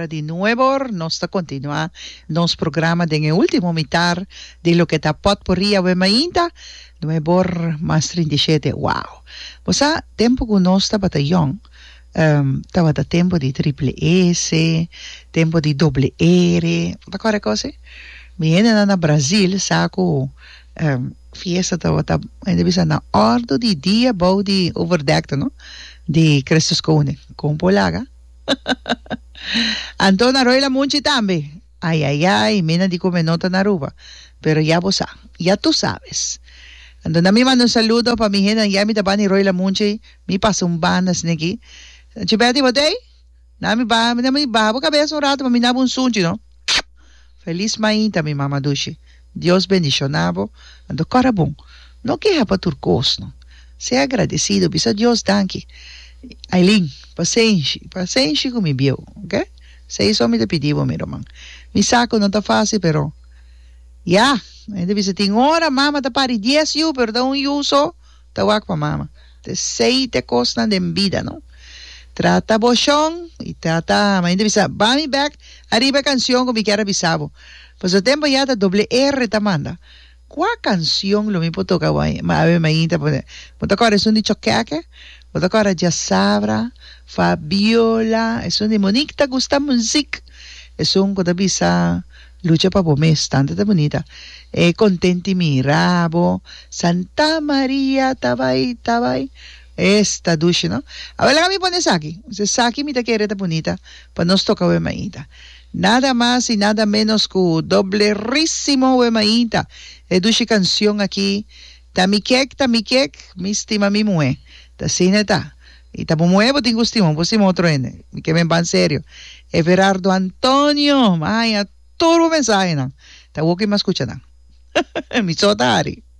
ahora de nuevo nos está continua nos programa de en el último mitad de lo que está potpourri we mainta nuevo más 37. Wow. O sea, tiempo que nos está batallón estaba da tempo di triple S, tempo di doble R, qualche cosa. Mi viene na Brasil, saco fiesta estava ainda bisa na ordo di dia bou di overdekte, no? Di Christus Koning, com polaga. Antona Roy la Munchi también. Ay, ay, ay, mina di come nota na ruba. Pero ya vos ya tú sabes. Antona mi mando un saludo para mi gente, ya mi tabani Roy la Munchi, mi pasa un bandas niki. Chibeti botei? Na mi ba, cabeça um rato, mi nabo un sunchi, no? Feliz mainta, mi mama dushi. Dios bendicionavo, ando cara bom. Não queja para turcos, não. Ser agradecido, bisa Deus danke. Aileen, paciente comigo, ok? Sei só me te pedivo, meu irmão. Mi saco não tá fácil, pero ya, ainda bisa tem hora, mama tá pari 10 yu, perdão, yu só, tá wak pa mama. Te sei te costa de vida, não? Trata bochón e trata, ainda bisa, ba mi back, arriba canción como me quero bisabo. Pues el tiempo ya da doble R tamanda. ¿Cuál canción lo mismo toca guay? Ma ave mainta pues toca es un dicho que toca ya sabra, Fabiola, es un de Monique gusta music. Es un cosa bisa lucha pa pomés, tanta de bonita. Contenti mi rabo, Santa María tabay. Esta duche, ¿no? A ver, la mi pones aquí. Saki mi te quiere ta bonita, pues nos toca ave mainta. Nada más y nada menos que doble rísimo wemaita. Edushi canción aquí. Tamikek, mi estima mi mue. Ta sineta. Y ta muevo tengo estimo, pusimos otro N. Que me va en serio. Everardo Antonio. Ay, a todo mensaje, ¿no? Ta woki me escuchan. Mi sotari.